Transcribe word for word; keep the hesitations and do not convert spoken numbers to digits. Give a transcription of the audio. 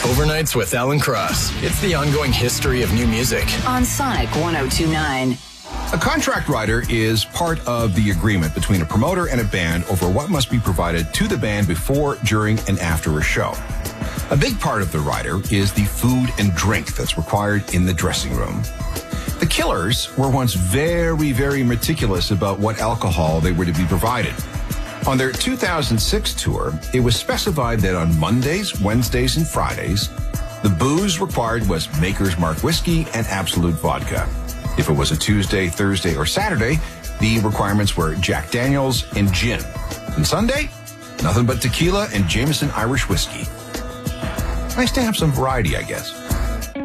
Overnights with Alan Cross. It's the ongoing history of new music. On Sonic one oh two point nine. A contract rider is part of the agreement between a promoter and a band over what must be provided to the band before, during, and after a show. A big part of the rider is the food and drink that's required in the dressing room. The Killers were once very, very meticulous about what alcohol they were to be provided. On their two thousand six tour, it was specified that on Mondays, Wednesdays, and Fridays, the booze required was Maker's Mark whiskey and Absolute vodka. If it was a Tuesday, Thursday, or Saturday, the requirements were Jack Daniels and gin. And Sunday, nothing but tequila and Jameson Irish whiskey. Nice to have some variety, I guess.